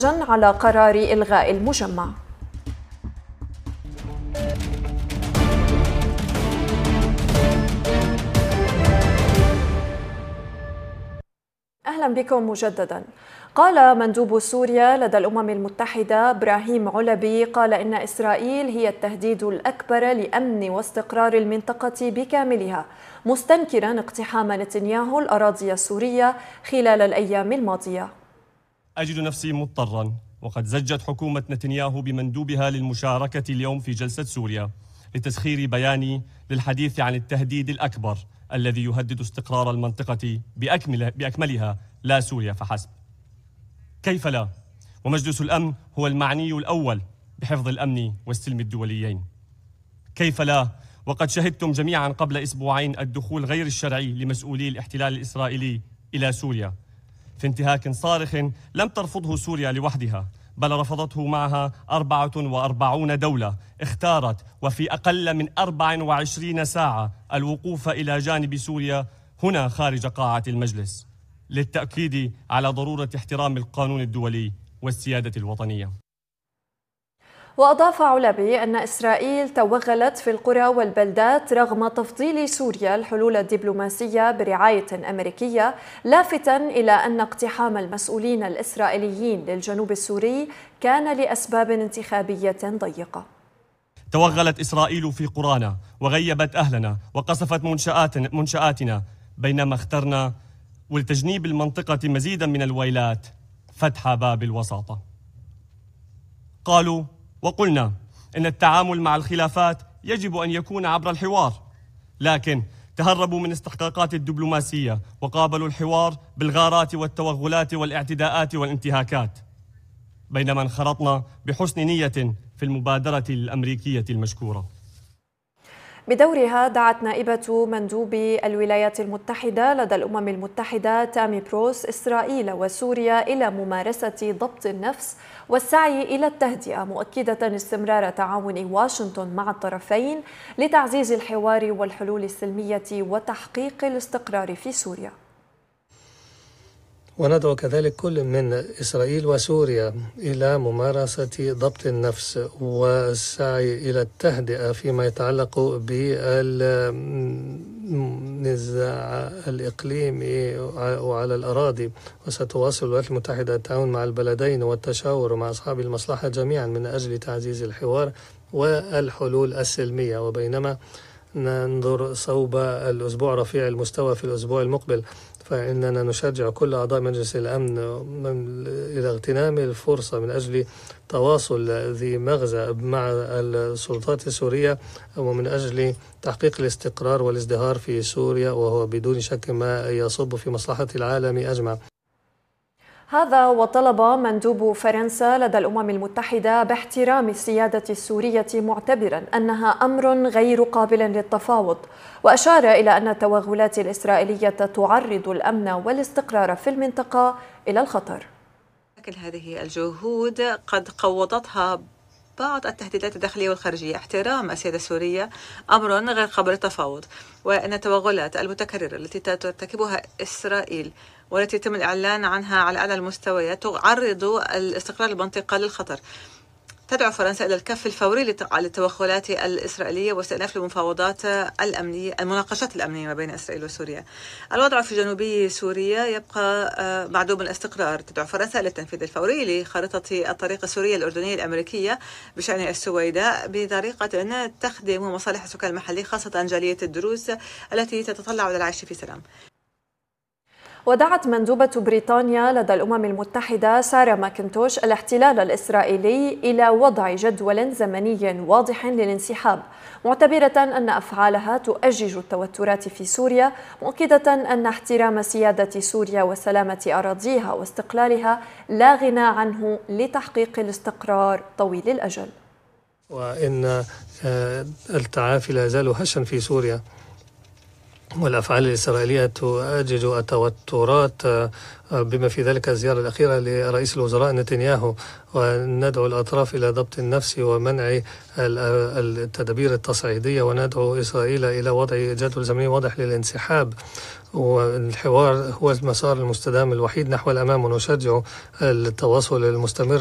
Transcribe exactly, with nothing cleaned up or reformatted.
على قرار إلغاء المجمع. أهلا بكم مجددا. قال مندوب سوريا لدى الأمم المتحدة إبراهيم علبي قال إن إسرائيل هي التهديد الأكبر لأمن واستقرار المنطقة بكاملها، مستنكرا اقتحام نتنياهو الأراضي السورية خلال الأيام الماضية. أجد نفسي مضطرا وقد زجت حكومة نتنياهو بمندوبها للمشاركة اليوم في جلسة سوريا لتسخير بياني للحديث عن التهديد الأكبر الذي يهدد استقرار المنطقة بأكمل بأكملها، لا سوريا فحسب. كيف لا؟ ومجلس الأمن هو المعني الأول بحفظ الأمن والسلم الدوليين. كيف لا؟ وقد شهدتم جميعا قبل أسبوعين الدخول غير الشرعي لمسؤولي الاحتلال الإسرائيلي إلى سوريا في انتهاك صارخ لم ترفضه سوريا لوحدها، بل رفضته معها أربعة وأربعون دولة اختارت وفي أقل من أربع وعشرين ساعة الوقوف إلى جانب سوريا هنا خارج قاعة المجلس للتأكيد على ضرورة احترام القانون الدولي والسيادة الوطنية. وأضاف علبي أن إسرائيل توغلت في القرى والبلدات رغم تفضيل سوريا الحلول الدبلوماسية برعاية أمريكية، لافتاً إلى أن اقتحام المسؤولين الإسرائيليين للجنوب السوري كان لأسباب انتخابية ضيقة. توغلت إسرائيل في قرانا وغيبت أهلنا وقصفت منشآت منشآتنا، بينما اخترنا ولتجنيب المنطقة مزيداً من الويلات فتح باب الوساطة. قالوا وقلنا إن التعامل مع الخلافات يجب أن يكون عبر الحوار، لكن تهربوا من استحقاقات الدبلوماسية وقابلوا الحوار بالغارات والتوغلات والاعتداءات والانتهاكات، بينما انخرطنا بحسن نية في المبادرة الأمريكية المشكورة. بدورها دعت نائبة مندوب الولايات المتحدة لدى الأمم المتحدة تامي بروس إسرائيل وسوريا إلى ممارسة ضبط النفس والسعي إلى التهدئة، مؤكدة استمرار تعاون واشنطن مع الطرفين لتعزيز الحوار والحلول السلمية وتحقيق الاستقرار في سوريا. وندعو كذلك كل من إسرائيل وسوريا إلى ممارسة ضبط النفس والسعي إلى التهدئة فيما يتعلق بالنزاع الإقليمي وعلى الأراضي، وستواصل الولايات المتحدة التعاون مع البلدين والتشاور مع أصحاب المصلحة جميعا من أجل تعزيز الحوار والحلول السلمية. وبينما ننظر صوب الأسبوع رفيع المستوى في الأسبوع المقبل، فإننا نشجع كل أعضاء مجلس الأمن إلى اغتنام الفرصة من أجل تواصل ذي مغزى مع السلطات السورية ومن أجل تحقيق الاستقرار والازدهار في سوريا، وهو بدون شك ما يصب في مصلحة العالم أجمع. هذا وطلب مندوب فرنسا لدى الأمم المتحدة باحترام السيادة السورية، معتبرا أنها أمر غير قابل للتفاوض، وأشار إلى أن التوغلات الإسرائيلية تعرض الأمن والاستقرار في المنطقة إلى الخطر. لكن هذه الجهود قد قوضتها بعض التهديدات الداخلية والخارجية. احترام السيادة السورية أمر غير قابل للتفاوض، وأن التوغلات المتكررة التي ترتكبها إسرائيل والتي يتم الإعلان عنها على أعلى المستويات تعرض الاستقرار المنطقة للخطر. تدعو فرنسا إلى الكف الفوري للتوغلات الإسرائيلية واستئناف المفاوضات الأمنية المناقشات الأمنية ما بين إسرائيل وسوريا. الوضع في جنوب سوريا يبقى معدوم الاستقرار. تدعو فرنسا إلى التنفيذ الفوري لخارطة الطريق السورية الأردنية الأمريكية بشأن السويداء بطريقة تخدم مصالح السكان المحلي، خاصة جالية الدروز التي تتطلع إلى العيش في سلام. ودعت مندوبة بريطانيا لدى الأمم المتحدة سارة ماكنتوش الاحتلال الإسرائيلي إلى وضع جدول زمني واضح للانسحاب، معتبرة أن أفعالها تؤجج التوترات في سوريا، مؤكدة أن احترام سيادة سوريا وسلامة أراضيها واستقلالها لا غنى عنه لتحقيق الاستقرار طويل الأجل. وإن التعافي لا يزال هشا في سوريا، والأفعال الإسرائيلية تؤجج التوترات، بما في ذلك الزيارة الأخيرة لرئيس الوزراء نتنياهو. وندعو الأطراف إلى ضبط النفس ومنع التدابير التصعيدية، وندعو إسرائيل إلى وضع جدول زمني واضح للانسحاب. والحوار هو المسار المستدام الوحيد نحو الأمام، ونشجع التواصل المستمر